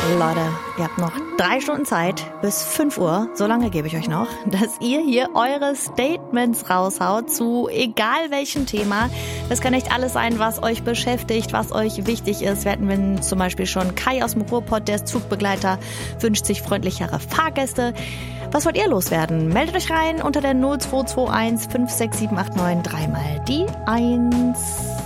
Leute, ihr habt noch 3 Stunden Zeit bis 5 Uhr, so lange gebe ich euch noch, dass ihr hier eure Statements raushaut zu egal welchem Thema. Das kann echt alles sein, was euch beschäftigt, was euch wichtig ist. Wir hatten zum Beispiel schon Kai aus dem Ruhrpott, der ist Zugbegleiter, wünscht sich freundlichere Fahrgäste. Was wollt ihr loswerden? Meldet euch rein unter der 0221 56789 3 mal die 1.